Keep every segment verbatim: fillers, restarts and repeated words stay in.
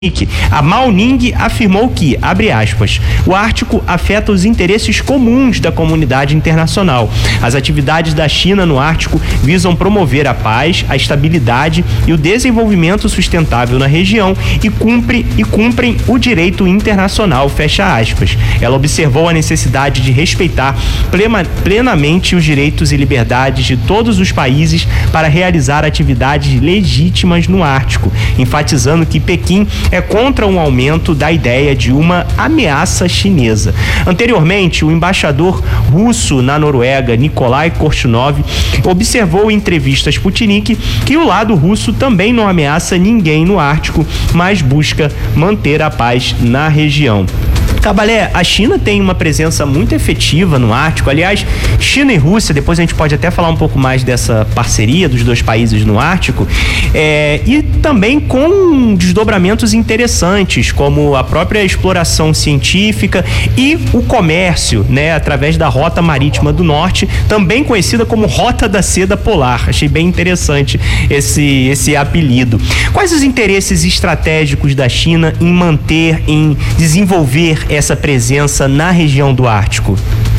A Mao Ning afirmou que, abre aspas, o Ártico afeta os interesses comuns da comunidade internacional. As atividades da China no Ártico visam promover a paz, a estabilidade e o desenvolvimento sustentável na região e, cumpre, e cumprem o direito internacional, fecha aspas. Ela observou a necessidade de respeitar plena, plenamente os direitos e liberdades de todos os países para realizar atividades legítimas no Ártico, enfatizando que Pequim é contra um aumento da ideia de uma ameaça chinesa. Anteriormente, o embaixador russo na Noruega, Nikolai Korshunov, observou em entrevista a Sputnik que o lado russo também não ameaça ninguém no Ártico, mas busca manter a paz na região. Cabalé, a China tem uma presença muito efetiva no Ártico. Aliás, China e Rússia, depois a gente pode até falar um pouco mais dessa parceria dos dois países no Ártico, é, e também com desdobramentos interessantes, como a própria exploração científica e o comércio, né, através da Rota Marítima do Norte, também conhecida como Rota da Seda Polar. Achei bem interessante esse, esse apelido. Quais os interesses estratégicos da China em manter, em desenvolver essa presença na região do Ártico?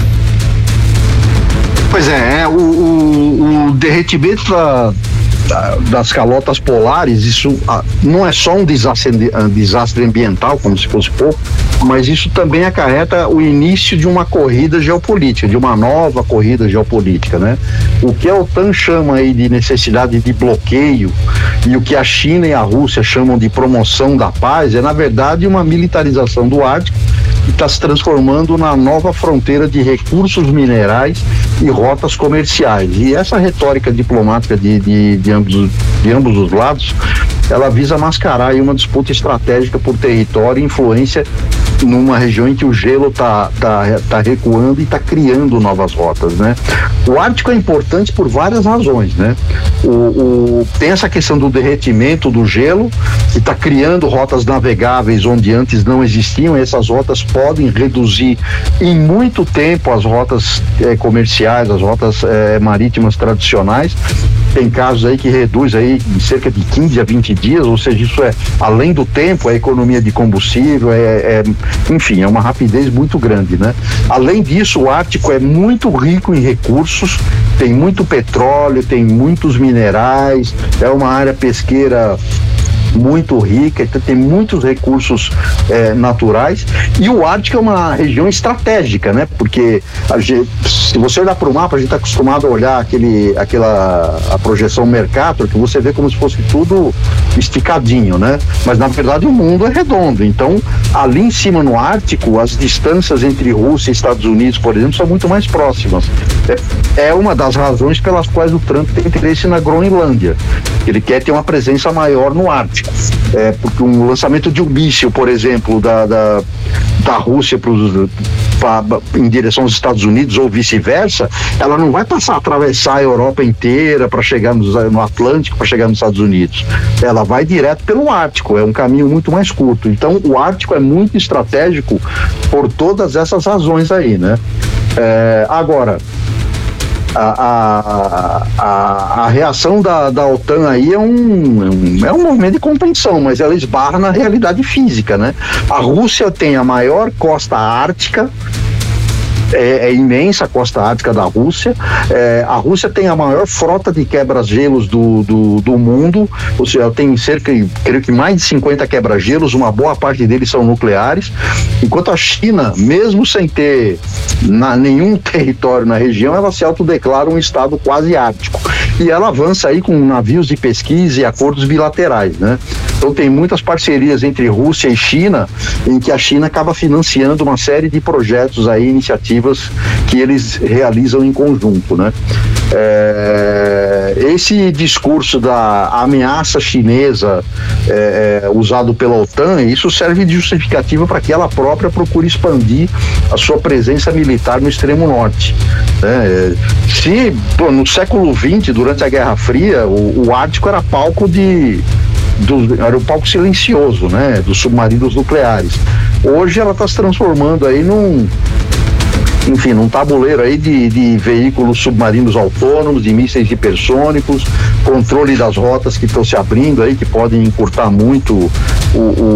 Pois é, é o, o, o derretimento da, da, das calotas polares, isso ah, não é só um desastre, um desastre ambiental, como se fosse pouco, mas isso também acarreta o início de uma corrida geopolítica, de uma nova corrida geopolítica, né? O que a OTAN chama aí de necessidade de bloqueio e o que a China e a Rússia chamam de promoção da paz é, na verdade, uma militarização do Ártico que está se transformando na nova fronteira de recursos minerais e rotas comerciais. E essa retórica diplomática de, de, de, ambos, de ambos os lados, ela visa mascarar aí uma disputa estratégica por território e influência numa região em que o gelo está tá, tá recuando e está criando novas rotas, né? O Ártico é importante por várias razões, né? O, o, tem essa questão do derretimento do gelo, que está criando rotas navegáveis onde antes não existiam, e essas rotas podem reduzir em muito tempo as rotas eh, comerciais, as rotas eh, marítimas tradicionais. Tem casos aí que reduz aí em cerca de quinze a vinte dias, ou seja, isso é além do tempo, é economia de combustível, é, é enfim, é uma rapidez muito grande, né? Além disso, o Ártico é muito rico em recursos, tem muito petróleo, tem muitos minerais, é uma área pesqueira muito rica, então tem muitos recursos eh, naturais, e o Ártico é uma região estratégica, né? Porque a gente, se você olhar para o mapa, a gente está acostumado a olhar aquele, aquela a projeção Mercator, que você vê como se fosse tudo esticadinho, né? Mas na verdade o mundo é redondo, então ali em cima no Ártico as distâncias entre Rússia e Estados Unidos, por exemplo, são muito mais próximas. É, é uma das razões pelas quais o Trump tem interesse na Groenlândia. Ele quer ter uma presença maior no Ártico. É, porque um lançamento de um míssil, por exemplo, da, da, da Rússia pros, pra, em direção aos Estados Unidos ou vice-versa, ela não vai passar a atravessar a Europa inteira para chegar nos, no Atlântico, para chegar nos Estados Unidos. Ela vai direto pelo Ártico, é um caminho muito mais curto. Então o Ártico é muito estratégico por todas essas razões aí, né? É, agora, A, a, a, a reação da, da OTAN aí é um, é um movimento de contenção, mas ela esbarra na realidade física, né? A Rússia tem a maior costa ártica, É, é imensa a costa ártica da Rússia. É, a Rússia tem a maior frota de quebra-gelos do, do, do mundo, ou seja, ela tem cerca, creio que mais de cinquenta quebra-gelos, uma boa parte deles são nucleares, enquanto a China, mesmo sem ter na, nenhum território na região, ela se autodeclara um estado quase ártico, e ela avança aí com navios de pesquisa e acordos bilaterais, né? Então tem muitas parcerias entre Rússia e China, em que a China acaba financiando uma série de projetos aí, iniciativas que eles realizam em conjunto, né? É, esse discurso da ameaça chinesa é, é, usado pela OTAN, isso serve de justificativa para que ela própria procure expandir a sua presença militar no extremo norte, né? Se pô, no século vinte, durante a Guerra Fria, o, o Ártico era palco de Do, era um palco silencioso, né, dos submarinos nucleares. Hoje ela está se transformando aí num, enfim, num tabuleiro aí de, de veículos submarinos autônomos, de mísseis hipersônicos, controle das rotas que estão se abrindo aí, que podem encurtar muito o, o